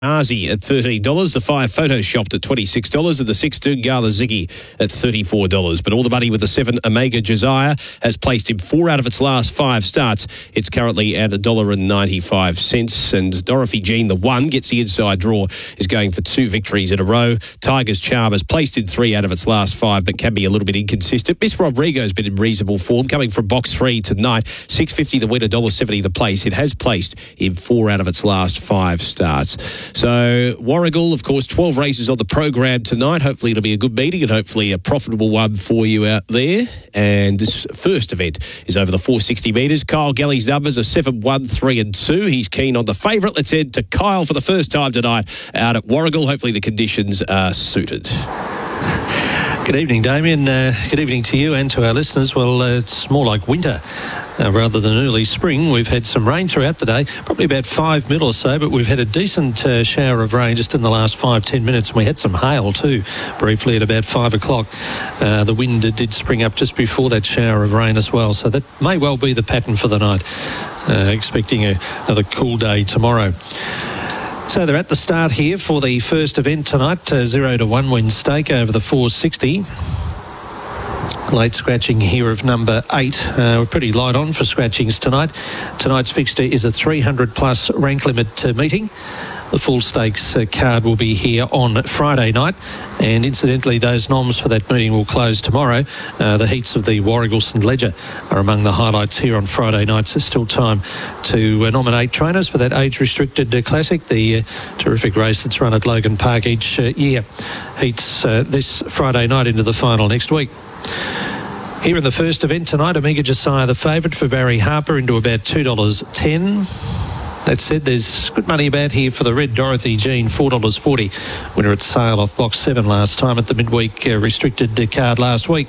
Arzi at $13, the 5 Photoshopped at $26, and the 6 Doongala Ziggy at $34. But all the money with the 7 Omega Josiah has placed him 4 out of its last 5 starts. It's currently at $1.95. And Dorothy Jean, the 1, gets the inside draw, is going for 2 victories in a row. Tiger's Charm has placed in 3 out of its last 5, but can be a little bit inconsistent. Miss Rodrigo's been in reasonable form, coming from box 3 tonight. $6.50 the winner, $1.70 the place. It has placed in 4 out of its last 5 starts. So Warragul, of course, 12 races on the program tonight. Hopefully it'll be a good meeting and hopefully a profitable one for you out there. And this first event is over the 460 metres. Kyle Gelly's numbers are 7, 1, 3 and 2. He's keen on the favourite. Let's head to Kyle for the first time tonight out at Warragul. Hopefully the conditions are suited. Good evening, Damien. Good evening to you and to our listeners. Well, it's more like winter rather than early spring. We've had some rain throughout the day, probably about 5 mil or so, but we've had a decent shower of rain just in the last 5-10 minutes. And we had some hail too, briefly at about 5 o'clock. The wind did spring up just before that shower of rain as well. So that may well be the pattern for the night. Expecting another cool day tomorrow. So they're at the start here for the first event tonight, 0 to 1 win stake over the 460. Late scratching here of number 8. We're pretty light on for scratchings tonight. Tonight's fixture is a 300 plus rank limit meeting. The full stakes card will be here on Friday night, and incidentally those noms for that meeting will close tomorrow. The heats of the Warragul St Ledger are among the highlights here on Friday night, so still time to nominate trainers for that age-restricted classic, the terrific race that's run at Logan Park each year. Heats this Friday night into the final next week. Here in the first event tonight, Omega Josiah the favourite for Barry Harper into about $2.10. That said, there's good money about here for the red Dorothy Jean, $4.40. Winner at sale off box 7 last time at the midweek restricted card last week.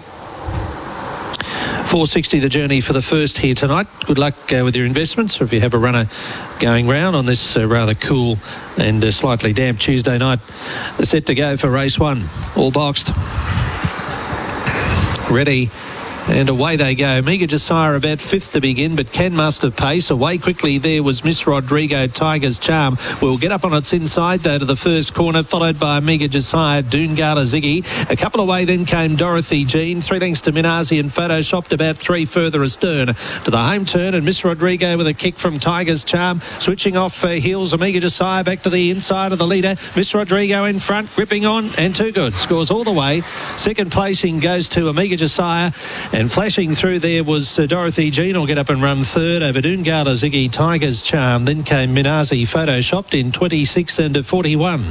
460 the journey for the first here tonight. Good luck with your investments, or if you have a runner going round on this rather cool and slightly damp Tuesday night. They're set to go for race 1. All boxed. Ready. And away they go. Omega Josiah about 5th to begin, but can muster pace. Away quickly there was Miss Rodrigo, Tiger's Charm. Will get up on its inside, though, to the first corner, followed by Omega Josiah, Doongala Ziggy. A couple away then came Dorothy Jean. 3 lengths to Minazi and Photoshopped, about 3 further astern. To the home turn, and Miss Rodrigo with a kick from Tiger's Charm. Switching off heels, Omega Josiah back to the inside of the leader. Miss Rodrigo in front, gripping on, and too good. Scores all the way. Second placing goes to Omega Josiah. And flashing through there was Dorothy Jean, will get up and run third over Doongala Ziggy, Tiger's Charm. Then came Minazi, Photoshopped in 26 and 41.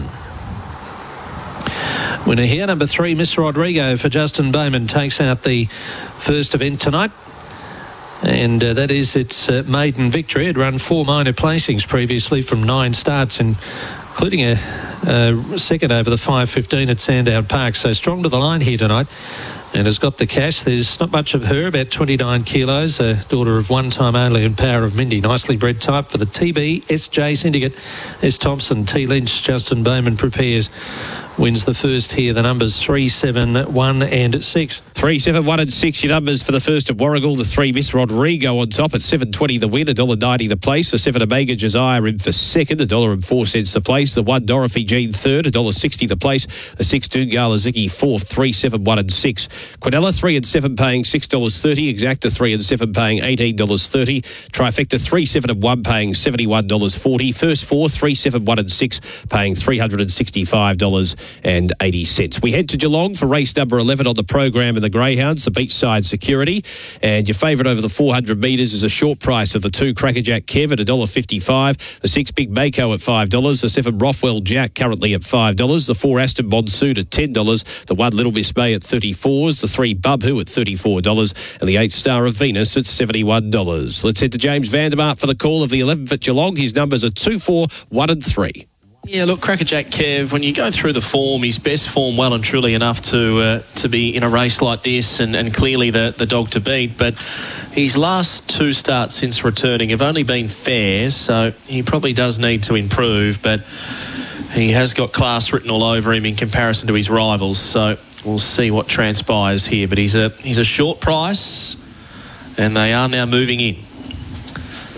Winner here, number 3, Miss Rodrigo for Justin Bowman, takes out the first event tonight. And that is its maiden victory. It run 4 minor placings previously from 9 starts, including a second over the 5:15 at Sandown Park. So strong to the line here tonight. And has got the cash. There's not much of her, about 29 kilos, a daughter of One Time Only and Power of Mindy. Nicely bred type for the TB, SJ Syndicate, S. Thompson, T. Lynch, Justin Bowman prepares. Wins the first here. The numbers 3, 7, 1 and 6. 3, 7, 1 and 6, your numbers for the first at Warragul. The 3, Miss Rodrigo on top at $7.20 the win, $1.90 the place. The 7, Omega Josiah in for second, $1.04 the place. The 1, Dorothy Jean third, $1.60 the place. The 6, Doongala Ziggy fourth, 3, 7, 1 and 6. Quinella 3 and 7 paying $6.30. Exacta 3 and 7 paying $18.30. Trifecta 3, 7 and 1 paying $71.40. First 4, 3, 7, 1 and 6 paying $365.80. We head to Geelong for race number 11 on the program in the Greyhounds, the Beachside Security. And your favourite over the 400 metres is a short price of the 2, Crackerjack Kev at $1.55. The 6, Big Mako at $5. The 7, Rothwell Jack currently at $5. The 4, Aston Monsoon at $10. The 1, Little Miss May at $34. The 3, Bubhoo at $34. And the 8, Star of Venus at $71. Let's head to James Vandermark for the call of the 11th at Geelong. His numbers are 2, 4, 1 and 3. Yeah, look, Crackerjack Kev, when you go through the form, his best form well and truly enough to be in a race like this and clearly the dog to beat. But his last 2 starts since returning have only been fair, so he probably does need to improve. But he has got class written all over him in comparison to his rivals, so we'll see what transpires here. But he's a short price, and they are now moving in.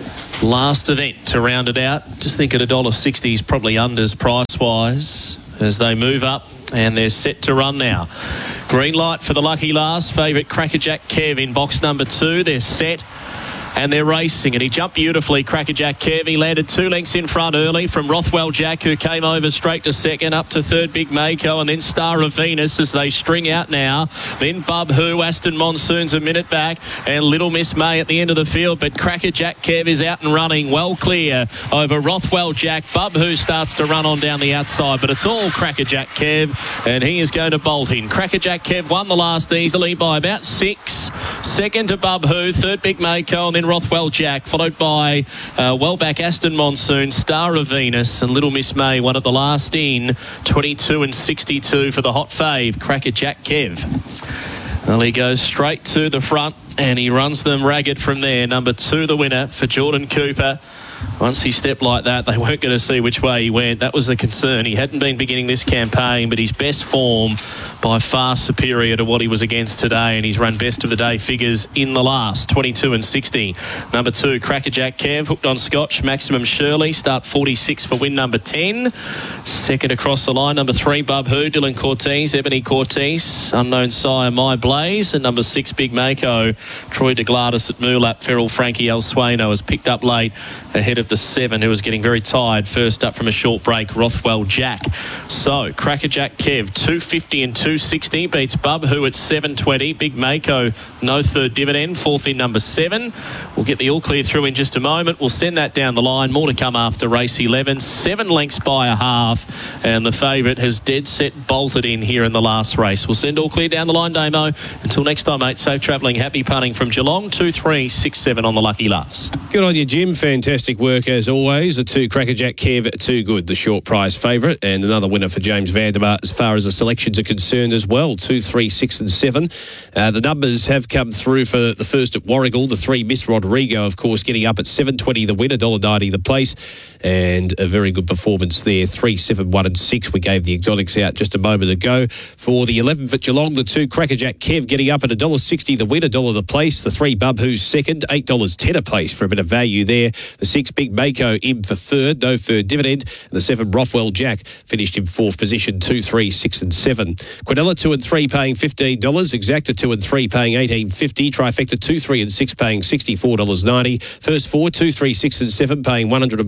last event to round it out. Just think at $1.60 is probably unders price-wise as they move up, and they're set to run now. Green light for the lucky last. Favourite Crackerjack Kev in box number 2. They're set. And they're racing, and he jumped beautifully, Crackerjack Kev. He landed 2 lengths in front early from Rothwell Jack, who came over straight to second, up to third Big Mako, and then Star of Venus as they string out now. Then Bub Who, Aston Monsoon's a minute back, and Little Miss May at the end of the field, but Crackerjack Kev is out and running well clear over Rothwell Jack. Bub Who starts to run on down the outside, but it's all Crackerjack Kev, and he is going to bolt in. Crackerjack Kev won the last easily by about 6. Second to Bub Who, third Big Mako, and then Rothwell Jack, followed by Wellback Aston Monsoon, Star of Venus, and Little Miss May, one at the last in, 22 and 62 for the hot fave, Crackerjack Kev. Well, he goes straight to the front, and he runs them ragged from there. Number 2, the winner for Jordan Cooper. Once he stepped like that, they weren't going to see which way he went. That was the concern. He hadn't been beginning this campaign, but his best form by far superior to what he was against today, and he's run best of the day figures in the last, 22 and 60. Number 2, Crackerjack Kev, hooked on Scotch, Maximum Shirley, start 46 for win number 10. Second across the line, number 3, Bub Who, Dylan Cortez, Ebony Cortez, Unknown Sire, My Blaze, and number 6, Big Mako, Troy de Gladys at Moolap, Feral Frankie El Sueno has picked up late ahead of the 7, who was getting very tired. First up from a short break, Rothwell Jack. So, Crackerjack Kev, 250 and 260, beats Bub Who at 720. Big Mako, no third dividend, fourth in number 7. We'll get the all clear through in just a moment. We'll send that down the line. More to come after race 11. 7 lengths by a half, and the favourite has dead set bolted in here in the last race. We'll send all clear down the line, Damo. Until next time, mate, safe travelling, happy punting from Geelong. 2-3-6-7 on the lucky last. Good on you, Jim. Fantastic work as always. The 2, Crackerjack Kev, too good, the short price favourite, and another winner for James Vandermar as far as the selections are concerned as well. 2, 3, 6 and 7. The numbers have come through for the first at Warragul. The 3, Miss Rodrigo, of course, getting up at $7.20 the winner, $1.90 the place, and a very good performance there. 3, 7, 1 and 6. We gave the exotics out just a moment ago. For the 11th at Geelong, the 2, Crackerjack Kev, getting up at $1.60 the winner, $1 the place. The 3, Bub Who's second, $8.10 a place for a bit of value there. The 6, Big Mako in for third, no third dividend. And the 7, Rothwell Jack, finished in 4th position, 2, 3, 6 and 7. Quinella 2 and 3 paying $15. Exacta 2 and 3 paying $18.50. Trifecta 2, 3 and 6 paying $64.90. First 4, 2, 3, 6 and 7 paying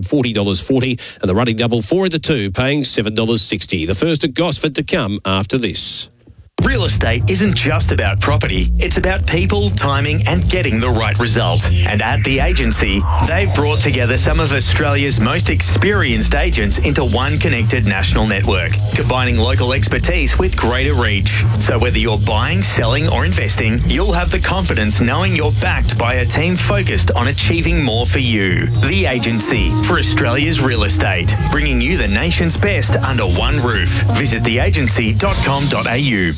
$140.40. And the running double 4 into 2 paying $7.60. The first at Gosford to come after this. Real estate isn't just about property, it's about people, timing and getting the right result. And at The Agency, they've brought together some of Australia's most experienced agents into one connected national network, combining local expertise with greater reach. So whether you're buying, selling or investing, you'll have the confidence knowing you're backed by a team focused on achieving more for you. The Agency, for Australia's real estate, bringing you the nation's best under one roof. Visit theagency.com.au.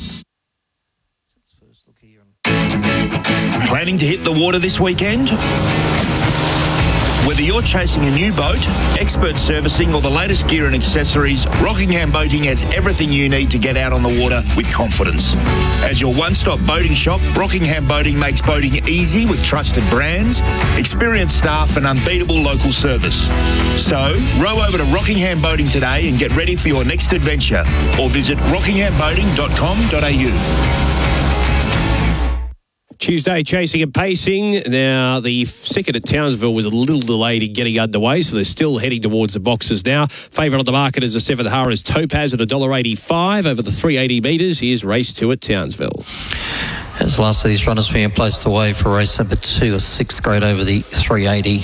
Planning to hit the water this weekend? Whether you're chasing a new boat, expert servicing or the latest gear and accessories, Rockingham Boating has everything you need to get out on the water with confidence. As your one-stop boating shop, Rockingham Boating makes boating easy with trusted brands, experienced staff and unbeatable local service. So, row over to Rockingham Boating today and get ready for your next adventure, or visit rockinghamboating.com.au. Tuesday, chasing and pacing. Now, the second at Townsville was a little delayed in getting underway, so they're still heading towards the boxes now. Favourite on the market is the 7 Harris Topaz at $1.85 over the 380 metres. Here's race 2 at Townsville. As the last of these runners being placed away for race number 2, a 6th grade over the 380.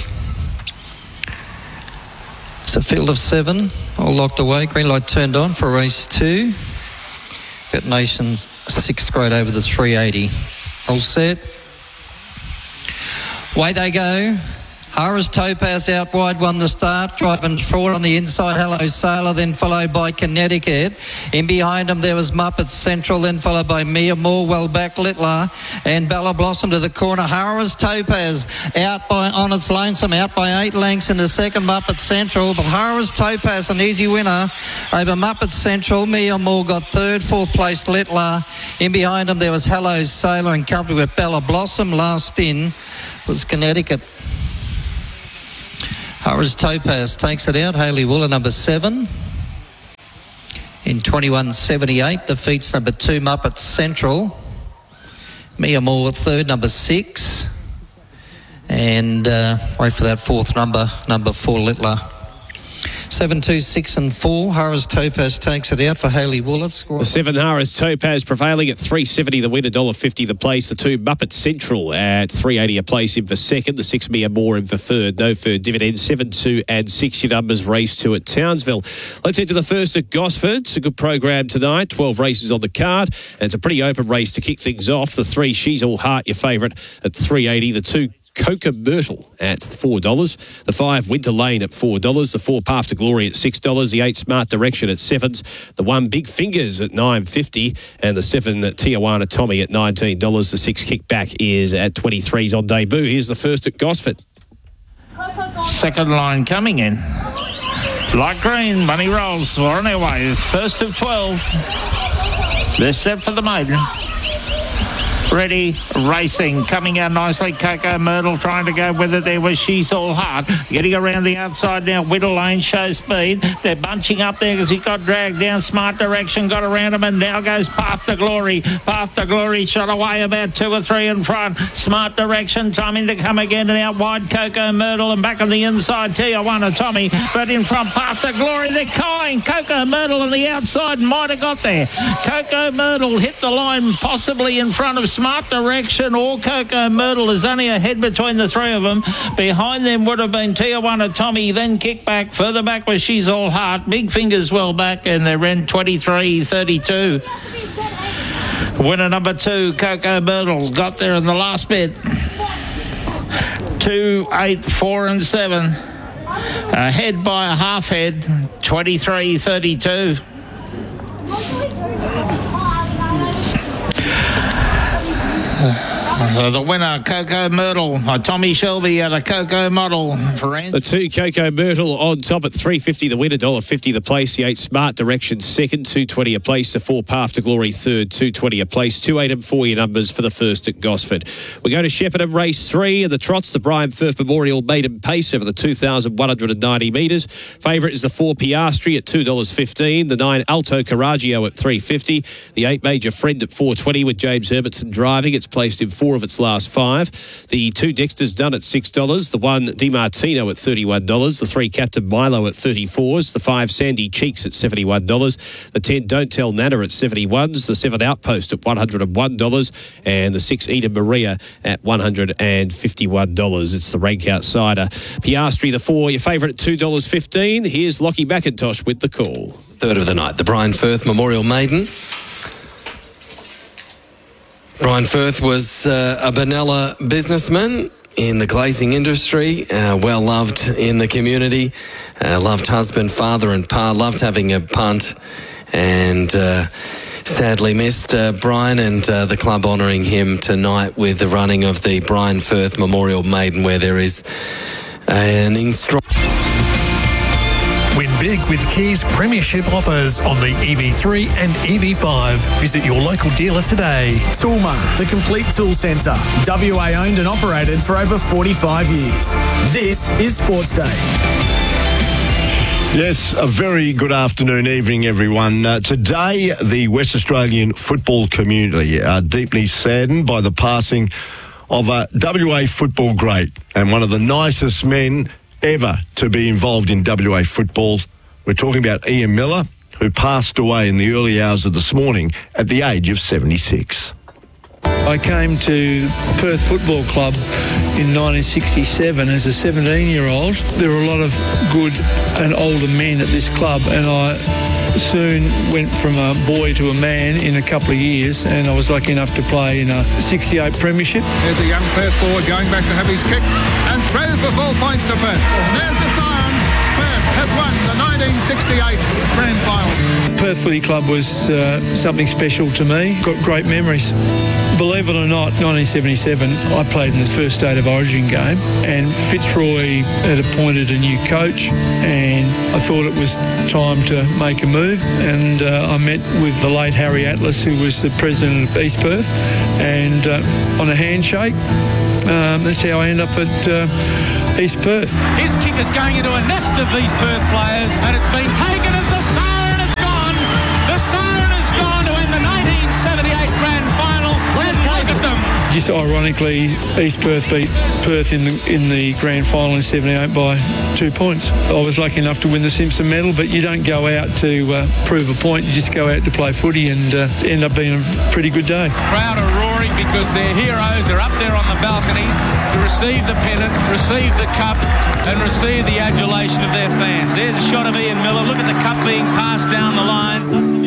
It's a field of 7, all locked away. Green light turned on for race 2. Got Nations 6th grade over the 380. All set. Away they go. Harris Topaz out wide won the start, driving forward on the inside. Hello Sailor, then followed by Connecticut. In behind them there was Muppet Central, then followed by Mia Moore, well back Littler, and Bella Blossom to the corner. Harris Topaz out by on its lonesome, out by 8 lengths in the second Muppet Central, but Harris Topaz an easy winner over Muppet Central. Mia Moore got third, 4th place Littler. In behind them there was Hello Sailor in company with Bella Blossom. Last in was Connecticut. Horace Topaz takes it out. Hayley Wooler, number 7. In 21.78, defeats number 2, Muppet Central. Mia Moore, 3rd, number 6. And wait for that 4th number 4, Littler. 7, 2, 6 and 4. Horace Topaz takes it out for Hayley Wooler. The 7 Horace Topaz prevailing at $3.70 the win, $1.50 the place. The 2 Muppet Central at $3.80 a place in for second. The 6 Mia Moore in for third. No third dividend. 7, 2 and 6 your numbers. Race 2 at Townsville. Let's head to the first at Gosford. It's a good program tonight. 12 races on the card. And it's a pretty open race to kick things off. The 3 She's All Heart, your favourite, at $3.80. The 2 Coca Myrtle at $4. The 5 Winter Lane at $4. The 4 Path to Glory at $6. The 8 Smart Direction at $7. The 1 Big Fingers at $9.50. And the 7 Tijuana Tommy at $19. The 6 Kickback is at $23s on debut. Here's the first at Gosford. Second line coming in. Light green, money rolls. We're on our way. First of 12. They're set for the maiden. Ready, racing, coming out nicely. Coco Myrtle trying to go with it. There was She's All Heart. Getting around the outside now. Whittle Lane shows speed. They're bunching up there because he got dragged down. Smart Direction got around him and now goes Path to Glory. Path to Glory shot away about 2 or 3 in front. Smart Direction timing to come again and out wide Coco Myrtle and back on the inside Tijuana Tommy. But in front Path to Glory. They're cawing. Coco Myrtle on the outside might have got there. Coco Myrtle hit the line possibly in front of Smart Direction or Coco Myrtle. Is only a head between the 3 of them. Behind them would have been Tijuana Tommy, then Kickback. Further back was She's All Heart. Big Fingers well back and they ran 23.32. Winner number 2, Coco Myrtle, got there in the last bit. 2, 8, 4 and 7. Ahead by a half head, 23.32. So the winner, Coco Myrtle, Tommy Shelby at a Coco Model. The 2 Coco Myrtle on top at $3.50 the winner, $1.50 the place. The 8 Smart Direction second, $2.20 a place. The 4 Path to Glory third, $2.20 a place. 2, 8 and 4 your numbers for the first at Gosford. We go to Shepparton race 3 and the trots, the Brian Firth Memorial Maiden Pace over the 2,190 metres. Favourite is the 4 Piastri at $2.15. The 9 Alto Coraggio at $3.50. The 8 Major Friend at $4.20 with James Herbertson driving. It's placed in 4 of its last 5. The 2 Dexter's Done at $6. The 1 DiMartino at $31. The 3 Captain Milo at $34s. The 5 Sandy Cheeks at $71. The 10 Don't Tell Nana at $71s. The 7 Outpost at $101. And the 6 Eden Maria at $151. It's the rank outsider. Piastri, the 4, your favourite at $2.15. Here's Lockie McIntosh with the call. Third of the night, the Brian Firth Memorial Maiden. Brian Firth was a Benalla businessman in the glazing industry, well loved in the community, loved husband, father and pa, loved having a punt, and sadly missed Brian, and the club honouring him tonight with the running of the Brian Firth Memorial Maiden, where there is an strong. Win big with Kia's premiership offers on the EV3 and EV5. Visit your local dealer today. Toolmart, the complete tool centre. WA owned and operated for over 45 years. This is Sports Day. Yes, a very good afternoon, evening, everyone. Today, the West Australian football community are deeply saddened by the passing of a WA football great and one of the nicest men ever to be involved in WA football. We're talking about Ian Miller, who passed away in the early hours of this morning at the age of 76. I came to Perth Football Club in 1967 as a 17-year-old. There were a lot of good and older men at this club, and I soon went from a boy to a man in a couple of years, and I was lucky enough to play in a 68 premiership. There's a young Perth forward going back to have his kick and throws the full points to Perth. And there's the siren. Perth have won the 1968 Grand Final. Perth Footy Club was something special to me. Got great memories. Believe it or not, 1977, I played in the first State of Origin game, and Fitzroy had appointed a new coach, and I thought it was time to make a move, and I met with the late Harry Atlas, who was the president of East Perth, and on a handshake, that's how I ended up at East Perth. His kick is going into a nest of East Perth players, and it's been taken as the siren has gone. The siren has gone to win the 1978 Grand Final, and look at them. Just ironically, East Perth beat Perth in the Grand Final in 78 by 2 points. I was lucky enough to win the Simpson Medal, but you don't go out to prove a point. You just go out to play footy and end up being a pretty good day. Crowd are roaring because their heroes are up there on the balcony to receive the pennant, receive the cup, and receive the adulation of their fans. There's a shot of Ian Miller. Look at the cup being passed down the line.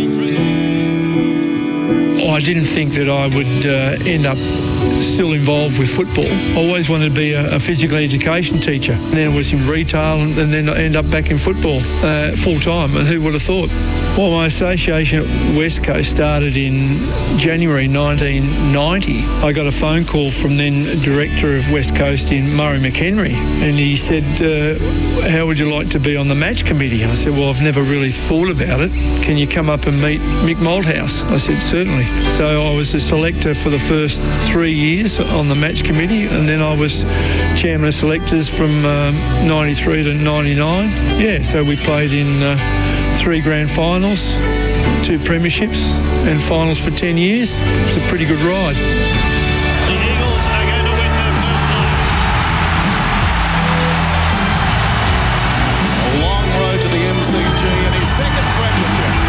I didn't think that I would end up still involved with football. I always wanted to be a physical education teacher. And then I was in retail, and then I end up back in football full time. And who would have thought? Well, my association at West Coast started in January 1990. I got a phone call from then director of West Coast in Murray McHenry, and he said, how would you like to be on the match committee? And I said, well, I've never really thought about it. Can you come up and meet Mick Malthouse? I said, certainly. So I was a selector for the first 3 years on the match committee, and then I was chairman of selectors from 93 to 99. Yeah, so we played in 3 grand finals, 2 premierships, and finals for 10 years. It's a pretty good ride. The Eagles are going to win their first leg. A long road to the MCG and his second premiership.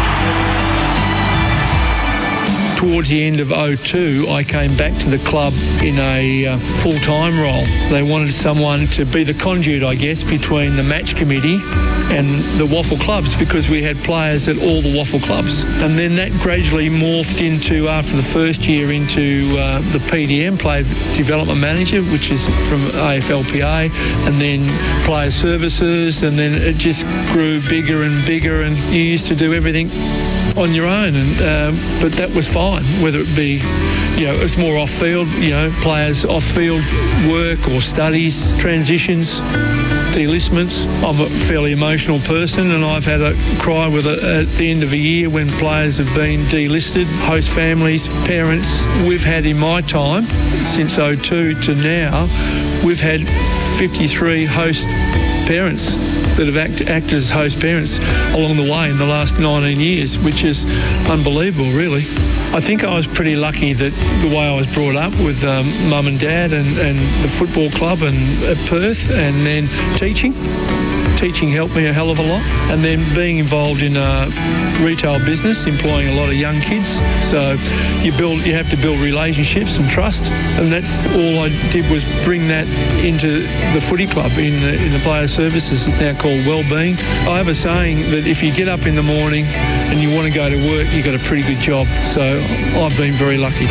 Towards the end of 2002, I came back to the club in a full-time role. They wanted someone to be the conduit, I guess, between the match committee and the waffle clubs, because we had players at all the waffle clubs. And then that gradually morphed into, after the first year, into the PDM, Player Development Manager, which is from AFLPA, and then Player Services, and then it just grew bigger and bigger, and you used to do everything on your own, and but that was fine, whether it be, it's more off-field, players off-field work or studies, transitions, delistments. I'm a fairly emotional person, and I've had a cry with it at the end of a year when players have been delisted, host families, parents. We've had, in my time, since 2002 to now, we've had 53 host parents that have acted as host parents along the way in the last 19 years, which is unbelievable, really. I think I was pretty lucky that the way I was brought up with mum and dad and the football club and at Perth, and then teaching helped me a hell of a lot, and then being involved in a retail business, employing a lot of young kids. So you have to build relationships and trust, and that's all I did was bring that into the footy club in the Player Services. It's now called Wellbeing. I have a saying that if you get up in the morning and you want to go to work, you've got a pretty good job. So I've been very lucky.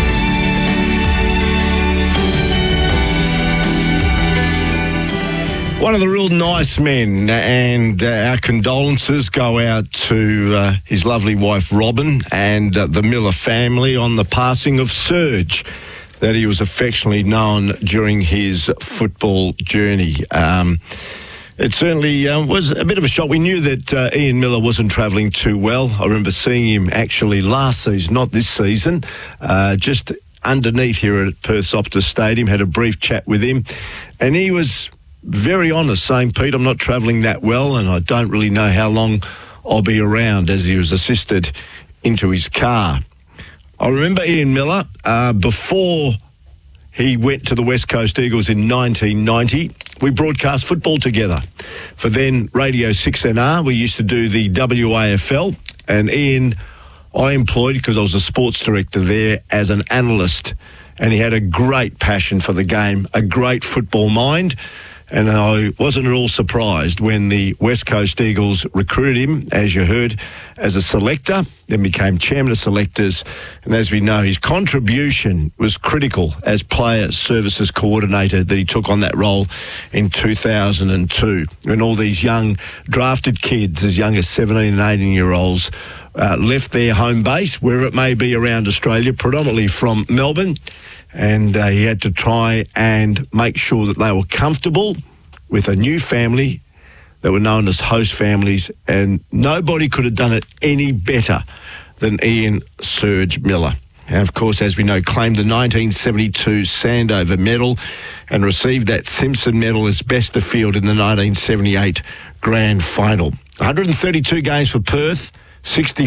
One of the real nice men, and our condolences go out to his lovely wife Robin and the Miller family on the passing of Serge, that he was affectionately known during his football journey. It certainly was a bit of a shock. We knew that Ian Miller wasn't travelling too well. I remember seeing him actually last season, not this season, just underneath here at Perth's Optus Stadium, had a brief chat with him, and he was very honest, saying, Pete, I'm not travelling that well, and I don't really know how long I'll be around, as he was assisted into his car. I remember Ian Miller, before he went to the West Coast Eagles in 1990, we broadcast football together. For then Radio 6NR, we used to do the WAFL, and Ian, I employed, because I was a sports director there, as an analyst, and he had a great passion for the game, a great football mind. And I wasn't at all surprised when the West Coast Eagles recruited him, as you heard, as a selector, then became chairman of selectors. And as we know, his contribution was critical as player services coordinator, that he took on that role in 2002, when all these young drafted kids, as young as 17 and 18-year-olds, left their home base, where it may be around Australia, predominantly from Melbourne. And he had to try and make sure that they were comfortable with a new family that were known as host families, and nobody could have done it any better than Ian Serge Miller. And, of course, as we know, claimed the 1972 Sandover medal and received that Simpson medal as best of field in the 1978 Grand Final. 132 games for Perth, 64